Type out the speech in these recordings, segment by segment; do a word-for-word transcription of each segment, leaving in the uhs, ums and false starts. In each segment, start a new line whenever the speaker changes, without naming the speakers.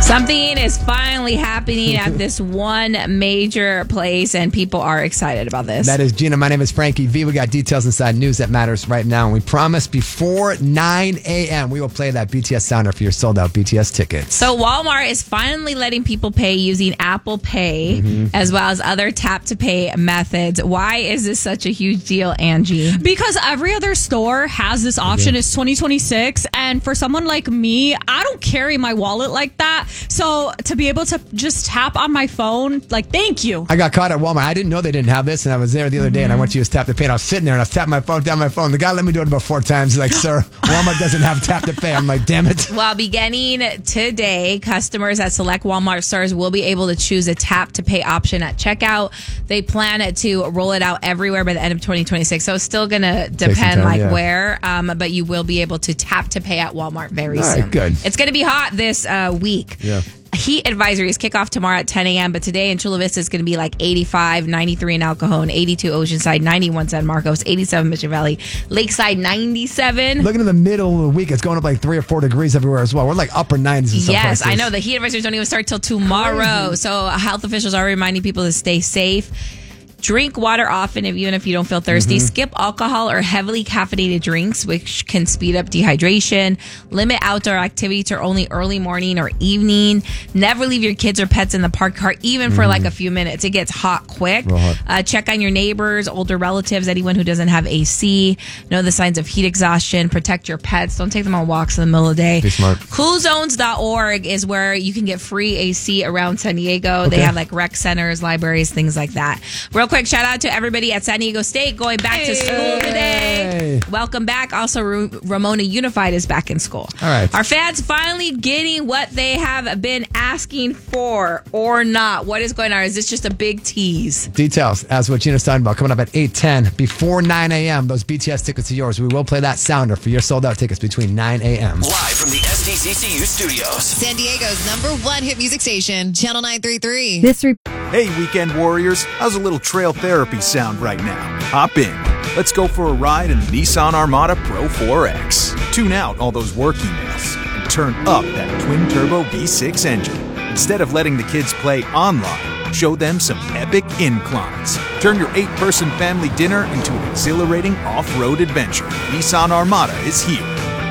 Something is finally happening at this one major place, and people are excited about this.
That is Gina. My name is Frankie V. We got details inside News That Matters right now, and we promise before nine a.m. we will play that B T S sounder for your sold-out B T S tickets.
So Walmart is finally letting people pay using Apple Pay, mm-hmm. as well as other tap-to-pay methods. Why is this such a huge deal, Angie?
Because every other store has this option. It's twenty twenty-six, and for someone like me, I don't carry my wallet like that. So to be able to just tap on my phone, like, thank you.
I got caught at Walmart. I didn't know they didn't have this, and I was there the other day, and I went to use tap to pay, and I was sitting there, and I tapped my phone down my phone. The guy let me do it about four times. He's like, sir, Walmart doesn't have tap to pay. I'm like, damn it.
Well, beginning today, customers at select Walmart stores will be able to choose a tap to pay option at checkout. They plan to roll it out everywhere by the end of twenty twenty-six. So it's still going to depend, time, like, yeah. where, um, but you will be able to tap to pay at Walmart very
All
soon.
Right, good.
It's going to be hot this uh, week.
Yeah.
Heat advisories kick off tomorrow at ten a.m., but today in Chula Vista is going to be like eighty-five, ninety-three in El Cajon, eighty-two Oceanside, ninety-one San Marcos, eighty-seven Mission Valley, Lakeside ninety-seven.
Looking at the middle of the week, it's going up like three or four degrees everywhere as well. We're like upper nineties in some
Yes,
places.
I know. The heat advisories don't even start till tomorrow. Crazy. So health officials are reminding people to stay safe. Drink water often, if, even if you don't feel thirsty. Mm-hmm. Skip alcohol or heavily caffeinated drinks, which can speed up dehydration. Limit outdoor activity to only early morning or evening. Never leave your kids or pets in the park car, even mm-hmm. for like a few minutes. It gets hot quick. Hot. Uh, check on your neighbors, older relatives, anyone who doesn't have A C. Know the signs of heat exhaustion. Protect your pets. Don't take them on walks in the middle of the day.
Be smart.
cool zones dot org is where you can get free A C around San Diego. Okay. They have like rec centers, libraries, things like that. Real quick, shout out to everybody at San Diego State going back hey. to school today. Welcome back. Also, Ramona Unified is back in school.
All right.
Our fans finally getting what they have been asking for or not. What is going on? Is this just a big tease?
Details, as what Gina's talking about, coming up at eight ten. Before nine a.m., those B T S tickets are yours. We will play that sounder for your sold-out tickets between nine a.m.
Live from the S D C C U studios.
San Diego's number one hit music station, Channel nine thirty-three.
This re-
Hey, weekend warriors. How's a little trail therapy sound right now? Hop in. Let's go for a ride in the Nissan Armada Pro four X. Tune out all those work emails and turn up that twin-turbo V six engine. Instead of letting the kids play online, show them some epic inclines. Turn your eight-person family dinner into an exhilarating off-road adventure. Nissan Armada is here.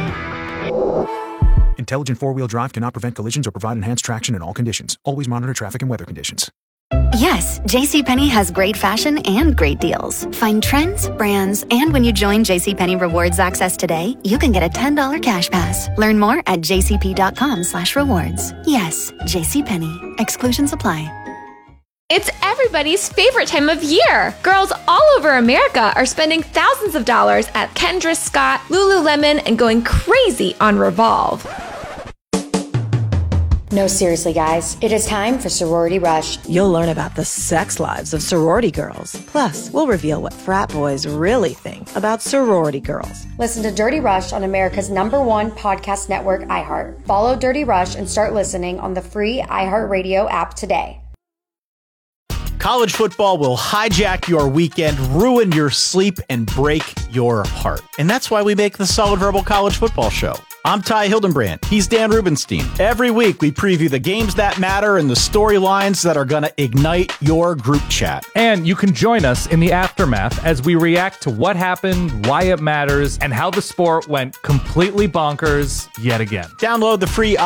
Intelligent four-wheel drive cannot prevent collisions or provide enhanced traction in all conditions. Always monitor traffic and weather conditions.
Yes, JCPenney has great fashion and great deals. Find trends, brands, and when you join JCPenney Rewards Access today, you can get a ten dollars cash pass. Learn more at jcp.com slash rewards. Yes, JCPenney. Exclusions apply.
It's everybody's favorite time of year. Girls all over America are spending thousands of dollars at Kendra Scott, Lululemon, and going crazy on Revolve.
No, seriously, guys. It is time for Sorority Rush.
You'll learn about the sex lives of sorority girls. Plus, we'll reveal what frat boys really think about sorority girls.
Listen to Dirty Rush on America's number one podcast network, iHeart. Follow Dirty Rush and start listening on the free iHeartRadio app today.
College football will hijack your weekend, ruin your sleep, and break your heart. And that's why we make the Solid Verbal College Football Show. I'm Ty Hildenbrand. He's Dan Rubenstein. Every week, we preview the games that matter and the storylines that are going to ignite your group chat.
And you can join us in the aftermath as we react to what happened, why it matters, and how the sport went completely bonkers yet again.
Download the free